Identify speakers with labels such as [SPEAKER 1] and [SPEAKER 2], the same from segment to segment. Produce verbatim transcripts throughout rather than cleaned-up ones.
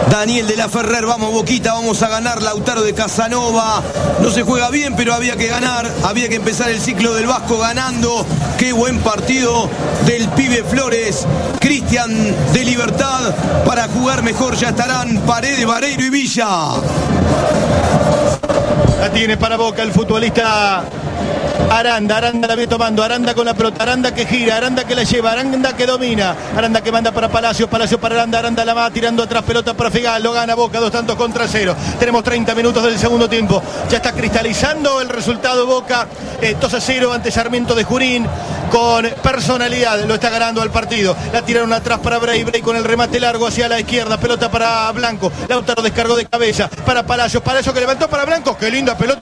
[SPEAKER 1] Daniel de la Ferrer, vamos Boquita, vamos a ganar. Lautaro de Casanova, no se juega bien, pero había que ganar, había que empezar el ciclo del Vasco ganando. Qué buen partido del pibe Flores. Cristian de Libertad, para jugar mejor ya estarán Paredes, Vareiro y Villa.
[SPEAKER 2] La tiene para Boca el futbolista Aranda, Aranda la viene tomando, Aranda con la pelota, Aranda que gira, Aranda que la lleva, Aranda que domina, Aranda que manda para Palacios, Palacios para Aranda, Aranda la va tirando atrás, pelota para Figal, lo gana Boca, dos tantos contra cero. Tenemos treinta minutos del segundo tiempo, ya está cristalizando el resultado Boca, eh, dos a cero ante Sarmiento de Junín, con personalidad, lo está ganando al partido. La tiraron atrás para Bray, Bray con el remate largo hacia la izquierda, pelota para Blanco, Lautaro descargó de cabeza, para Palacios, Palacios que levantó para Blanco, qué linda pelota.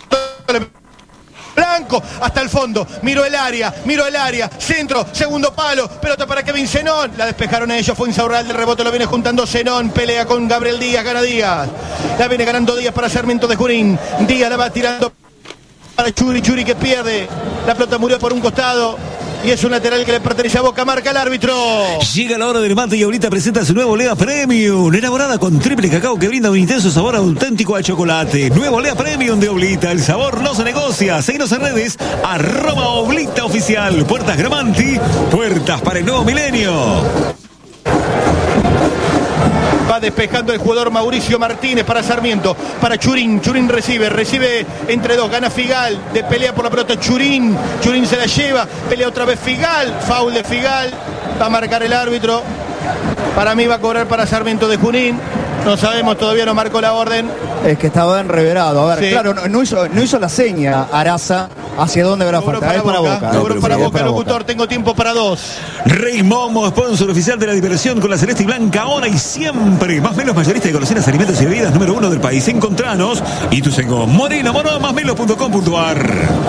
[SPEAKER 2] Blanco hasta el fondo, miró el área, miró el área, centro, segundo palo, pelota para Kevin Zenón, la despejaron a ellos, fue Insaurralde, el rebote lo viene juntando Zenón, pelea con Gabriel Díaz, gana Díaz, la viene ganando Díaz para Sarmiento de Junín, Díaz la va tirando para Churi, Churi que pierde, la pelota murió por un costado. Y es un lateral que le pertenece a Boca, marca el árbitro.
[SPEAKER 3] Llega la hora del mate y ahorita presenta su nuevo Lea Premium, elaborada con triple cacao que brinda un intenso sabor auténtico a chocolate. Nuevo Lea Premium de Oblita, el sabor no se negocia. Seguinos en redes, arroba Oblita Oficial. Puertas Gramanti, puertas para el nuevo milenio.
[SPEAKER 2] Va despejando el jugador Mauricio Martínez para Sarmiento, para Churín, Churín recibe, recibe entre dos, gana Figal, de pelea por la pelota Churín, Churín se la lleva, pelea otra vez Figal, foul de Figal, va a marcar el árbitro, para mí va a cobrar para Sarmiento de Junín, no sabemos, todavía no marcó la orden.
[SPEAKER 4] Es que estaba enreverado, a ver, sí. Claro, no, no, hizo, no hizo la seña Araza hacia dónde habrá falta,
[SPEAKER 2] para,
[SPEAKER 4] es para
[SPEAKER 2] Boca,
[SPEAKER 4] Boca.
[SPEAKER 2] Cobró
[SPEAKER 4] No,
[SPEAKER 2] para
[SPEAKER 4] sí,
[SPEAKER 2] Boca,
[SPEAKER 4] para
[SPEAKER 2] locutor,
[SPEAKER 4] Boca.
[SPEAKER 2] Tengo tiempo para dos.
[SPEAKER 3] Rey Momo, sponsor oficial de la diversión con la celeste y blanca, ahora y siempre. Más Melos, mayorista de golosinas, alimentos y bebidas número uno del país. Encontranos y tu sengo Moreno, Moro, más melos punto com punto ar.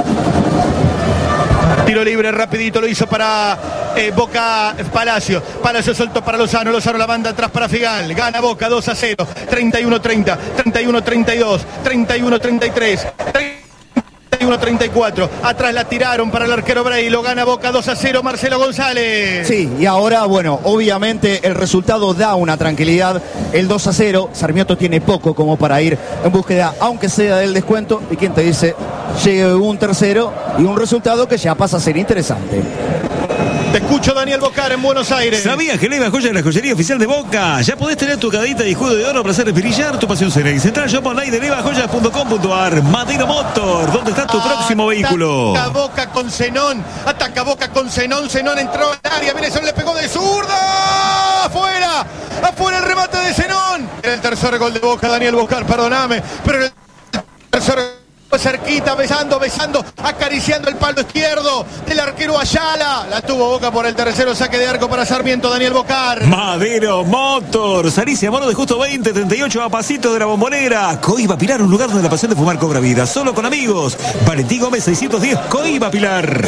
[SPEAKER 2] Tiro libre rapidito, lo hizo para eh, Boca Palacio. Palacio suelto para Lozano, Lozano la banda atrás para Figal. Gana Boca dos a cero, treinta y uno treinta, treinta y uno treinta y dos, treinta y uno treinta y tres, treinta y uno treinta y cuatro. Atrás la tiraron para el arquero Bray, lo gana Boca dos a cero, Marcelo González.
[SPEAKER 4] Sí, y ahora, bueno, obviamente el resultado da una tranquilidad. El dos a cero, Sarmiento tiene poco como para ir en búsqueda, aunque sea del descuento. Y quien te dice, llegue un tercero y un resultado que ya pasa a ser interesante.
[SPEAKER 2] Te escucho, Daniel Bocar, en Buenos Aires.
[SPEAKER 3] ¿Sabías que Leiva Joya es la joyería oficial de Boca? Ya podés tener tu cadita y escudo de oro para hacer brillar tu pasión serena. Y central shop online de leiva joyas punto com punto ar. Madeiro Motor, ¿dónde está tu ah, próximo vehículo?
[SPEAKER 2] Ataca Boca con Zenón, ataca Boca con Zenón, Zenón entró al área, viene Zenón, le pegó de zurda, afuera, afuera el remate de Zenón. El tercer gol de Boca, Daniel Bocar, perdóname, pero el tercer cerquita, besando, besando, acariciando el palo izquierdo del arquero Ayala. La tuvo Boca por el tercero, saque de arco para Sarmiento, Daniel Bocar.
[SPEAKER 3] Madeiro Motors, Alicia Moro de Justo veinte, treinta y ocho a pasitos de la Bombonera. Coiba Pilar, un lugar donde la pasión de fumar cobra vida. Solo con amigos. Valentín Gómez seiscientos diez, Coiba Pilar.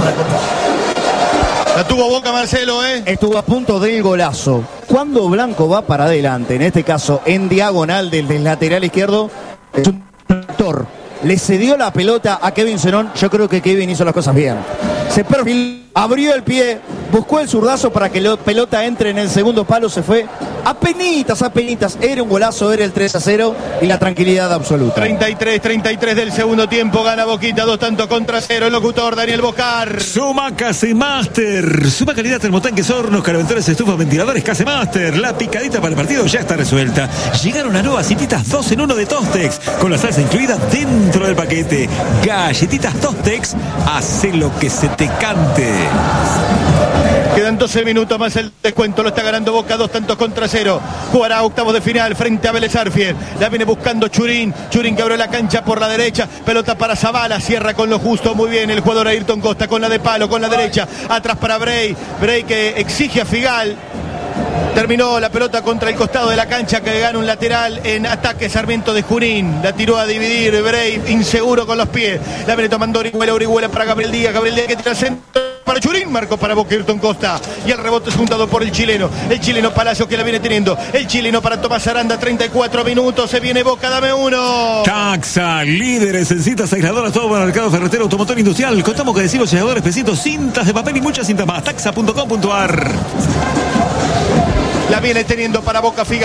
[SPEAKER 2] La tuvo Boca, Marcelo, ¿eh?
[SPEAKER 4] Estuvo a punto del golazo. Cuando Blanco va para adelante, en este caso en diagonal del, del lateral izquierdo, es un actor. Le cedió la pelota a Kevin Zenón. Yo creo que Kevin hizo las cosas bien. Se perfiló, abrió el pie, buscó el zurdazo para que la pelota entre en el segundo palo. Se fue apenitas, apenitas. Era un golazo, era el tres a cero y la tranquilidad absoluta.
[SPEAKER 2] treinta y tres, treinta y tres del segundo tiempo. Gana Boquita, dos tantos contra cero. El locutor Daniel Bocar.
[SPEAKER 3] Suma Casemaster. Suma calidad, termotanques, hornos, calentadores, estufas, ventiladores. Casemaster. La picadita para el partido ya está resuelta. Llegaron las nuevas cititas dos en uno de Tostex, con la salsa incluida dentro del paquete. Galletitas Tostex. Hace lo que se te cante.
[SPEAKER 2] Quedan doce minutos más el descuento. Lo está ganando Boca, dos tantos contra cero. Jugará octavos de final frente a Vélez Arfield. La viene buscando Churín. Churín que abre la cancha por la derecha. Pelota para Zavala. Cierra con lo justo. Muy bien el jugador Ayrton Costa con la de palo, con la derecha. Atrás para Bray. Bray que exige a Figal. Terminó la pelota contra el costado de la cancha, que gana un lateral en ataque Sarmiento de Junín. La tiró a dividir Bray, inseguro con los pies. La viene tomando Orihuela, Orihuela para Gabriel Díaz. Gabriel Díaz que tira al centro para Churín, marcó para Boca Ayrton Costa. Y el rebote es juntado por el chileno. El chileno Palacio que la viene teniendo. El chileno para Tomás Aranda, treinta y cuatro minutos. Se viene Boca, dame uno.
[SPEAKER 3] Taxa, líderes en cintas aisladoras, todo para el mercado ferretero, automotor industrial. Contamos con adhesivos, selladores, pesitos, cintas de papel y muchas cintas más. Taxa punto com punto ar.
[SPEAKER 2] La viene teniendo para Boca Figal.